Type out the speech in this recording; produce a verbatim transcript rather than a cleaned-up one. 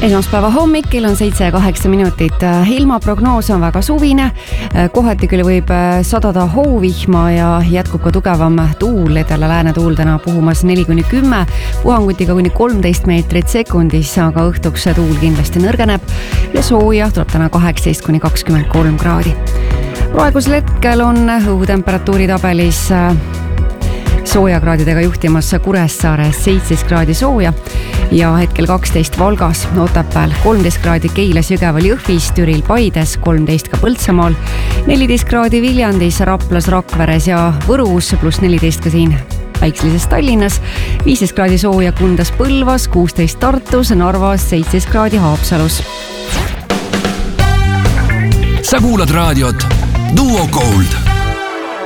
Esmaspäeva hommik, kell on seitse ja kaheksa minutit. Ilmaprognoos on väga suvine, kohati küll võib sadada hoovihma ja jätkub ka tugevam tuul, edela lääne tuul täna puhumas neli kuni kümme, puhangutiga kuni kolmteist meetrit sekundis, aga õhtuks tuul kindlasti nõrgeneb ja sooja tuleb täna kaheksateist kuni kakskümmend kolm kraadi. Praegusel hetkel on õhutemperatuuri tabelis soojakraadidega juhtimas Kuressaares seitseteist kraadi sooja ja hetkel kaksteist Valgas, Otepääl kolmteist kraadi Keilas, Jõgeval, Jõhvis, Türil, Paides, kolmteist ka Põltsamaal, neliteist kraadi Viljandis, Raplas, Rakveres ja Võrus, pluss neliteist ka siin väikselises Tallinnas, viisteist kraadi sooja Kundas, Põlvas, kuusteist Tartus, Narvas, seitseteist kraadi Haapsalus. Sa kuulad raadiot Duo Gold.